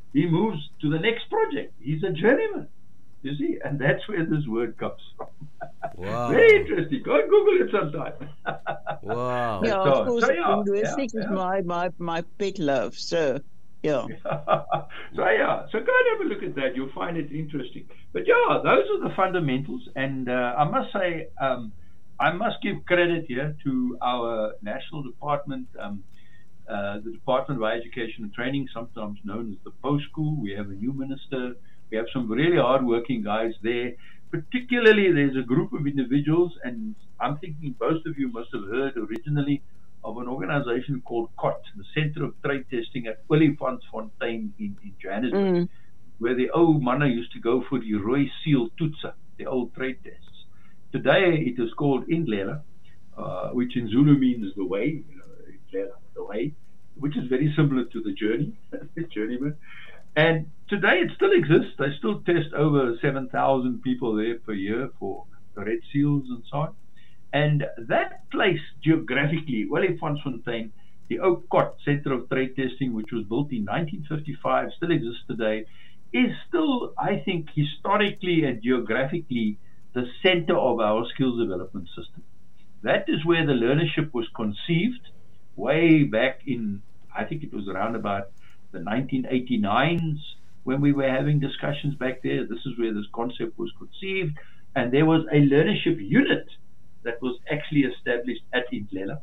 he moves to the next project. He's a journeyman, you see, and that's where this word comes from. Very Wow. interesting. Go and Google it sometime. Wow. And Yeah, so of on. course, So yeah, yeah, linguistics is yeah. my pet love. So, yeah. So go and have a look at that. You'll find it interesting. But yeah, those are the fundamentals. And I must say, I must give credit here to our national department, the Department of Education and Training, sometimes known as the Post School. We have a new minister. We have some really hard-working guys there. Particularly, there's a group of individuals, and I'm thinking most of you must have heard originally of an organization called COT, the Center of Trade Testing at Olifantsfontein in Johannesburg, Mm. where the old manna used to go for the Roy Seal Toetsa, the old trade tests. Today it is called Indlela, which in Zulu means the way, Indlela, the way, which is very similar to the journey, the journeyman. And today it still exists. They still test over 7,000 people there per year for the red seals and so on. And that place geographically, Olifantsfontein, the Oak Cot Center of Trade Testing, which was built in 1955, still exists today, is still, I think, historically and geographically the center of our skills development system. That is where the learnership was conceived way back in, I think it was around about the 1989s when we were having discussions back there. This is where this concept was conceived. And there was a learnership unit that was actually established at Indlela.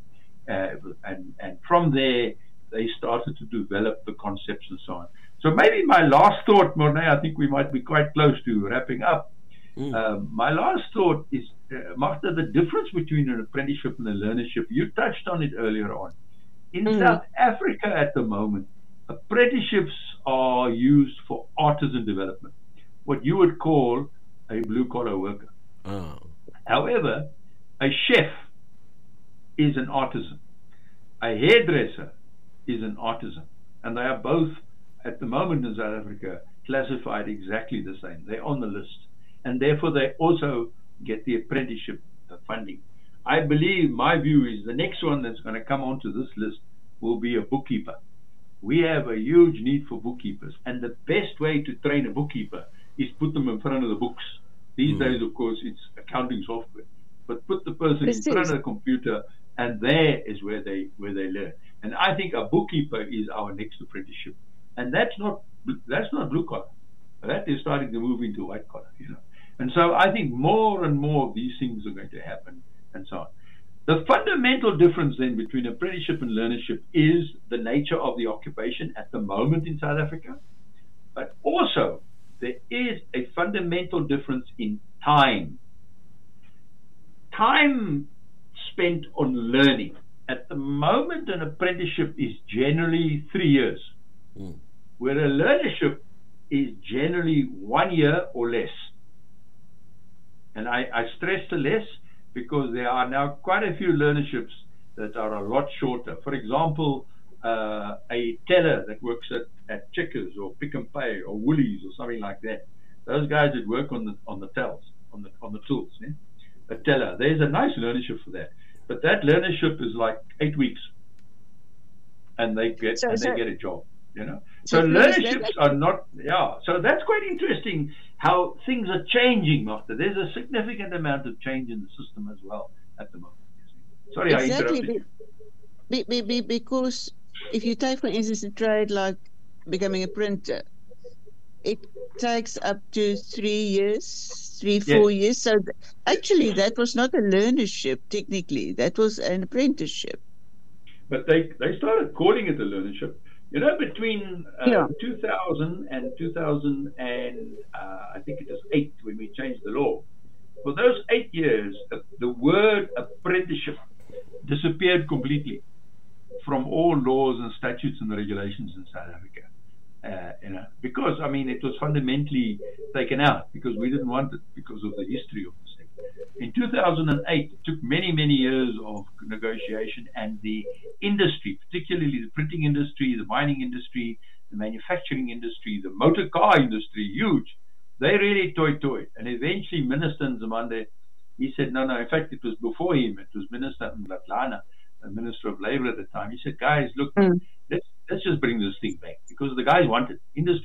And from there, they started to develop the concepts and so on. So maybe my last thought, Morné, I think we might be quite close to wrapping up. My last thought is, Magda, the difference between an apprenticeship and a learnership, you touched on it earlier on. In South Africa at the moment, apprenticeships are used for artisan development, what you would call a blue-collar worker. Oh. However, a chef is an artisan. A hairdresser is an artisan. And they are both, at the moment in South Africa, classified exactly the same. They're on the list. And therefore, they also get the apprenticeship funding. I believe, my view is, the next one that's going to come onto this list will be a bookkeeper. We have a huge need for bookkeepers. And the best way to train a bookkeeper is put them in front of the books. These days, of course, it's accounting software. But put the person in front of the computer, and there is where they learn. And I think a bookkeeper is our next apprenticeship. And that's not blue collar. That is starting to move into white collar, And so I think more and more of these things are going to happen, and so on. The fundamental difference then between apprenticeship and learnership is the nature of the occupation at the moment in South Africa, but also there is a fundamental difference in time. Time spent on learning. At the moment, an apprenticeship is generally 3 years, where a learnership is generally 1 year or less. And I stress the less because there are now quite a few learnerships that are a lot shorter. For example, a teller that works at Checkers or Pick n Pay or Woolies or something like that. Those guys that work on the tells, on the tools. A teller. There's a nice learnership for that. But that learnership is like 8 weeks. And they get a job. So learnerships are not, so that's quite interesting how things are changing, Magda. There's a significant amount of change in the system as well at the moment. Sorry, exactly. I interrupted you. Because if you take, for instance, a trade like becoming a printer, it takes up to 3 years, 4 years. So actually, that was not a learnership, technically. That was an apprenticeship. But they started calling it a learnership. Between 2000 and 2000 and I think it was 8 when we changed the law. For those 8 years, the word apprenticeship disappeared completely from all laws and statutes and regulations in South Africa. Because it was fundamentally taken out because we didn't want it because of the history of the sector. In 2008, it took many, many years of negotiation, and the industry, particularly the printing industry, the mining industry, the manufacturing industry, the motor car industry, huge. They really toyed. And eventually, Minister Nzimande, he said, no, in fact, it was before him. It was Minister Mlatlana, the Minister of Labor at the time. He said, guys, look, let's just bring this thing back because the guys wanted industry.